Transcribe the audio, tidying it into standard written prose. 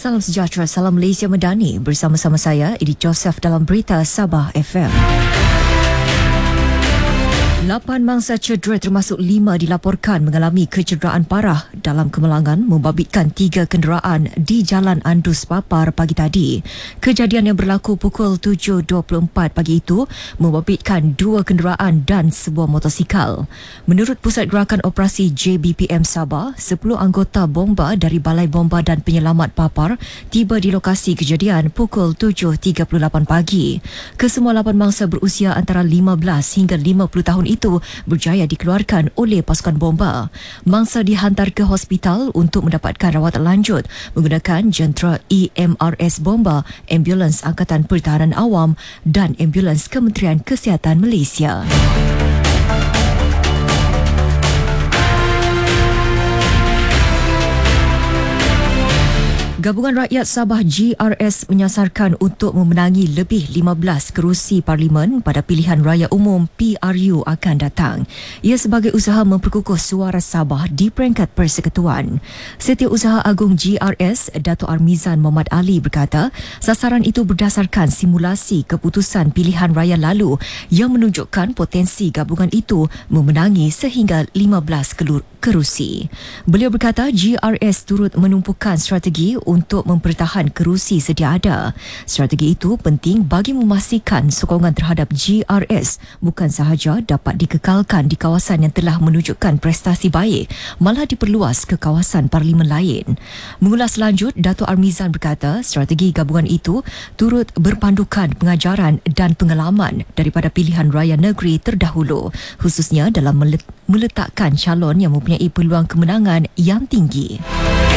Salam sejahtera, salam Malaysia Madani. Bersama-sama saya, Edith Joseph dalam Berita Sabah FM. 8 mangsa cedera termasuk 5 dilaporkan mengalami kecederaan parah dalam kemalangan membabitkan 3 kenderaan di Jalan Andus Papar pagi tadi. Kejadian yang berlaku pukul 7.24 pagi itu membabitkan 2 kenderaan dan sebuah motosikal. Menurut Pusat Gerakan Operasi JBPM Sabah, 10 anggota bomba dari Balai Bomba dan Penyelamat Papar tiba di lokasi kejadian pukul 7.38 pagi. Kesemua 8 mangsa berusia antara 15 hingga 50 tahun itu berjaya dikeluarkan oleh pasukan bomba. Mangsa dihantar ke hospital untuk mendapatkan rawatan lanjut menggunakan jentera EMRS bomba, ambulans Angkatan Pertahanan Awam dan ambulans Kementerian Kesihatan Malaysia. Gabungan Rakyat Sabah GRS menyasarkan untuk memenangi lebih 15 kerusi Parlimen pada pilihan raya umum PRU akan datang. Ia sebagai usaha memperkukuh suara Sabah di peringkat persekutuan. Setiausaha Agung GRS, Dato' Armizan Muhammad Ali berkata, sasaran itu berdasarkan simulasi keputusan pilihan raya lalu yang menunjukkan potensi gabungan itu memenangi sehingga 15 kerusi. Beliau berkata GRS turut menumpukan strategi untuk mempertahan kerusi sedia ada. Strategi itu penting bagi memastikan sokongan terhadap GRS bukan sahaja dapat dikekalkan di kawasan yang telah menunjukkan prestasi baik, malah diperluas ke kawasan parlimen lain. Mengulas lanjut, Dato' Armizan berkata strategi gabungan itu turut berpandukan pengajaran dan pengalaman daripada pilihan raya negeri terdahulu, khususnya dalam meletakkan calon yang mempunyai peluang kemenangan yang tinggi.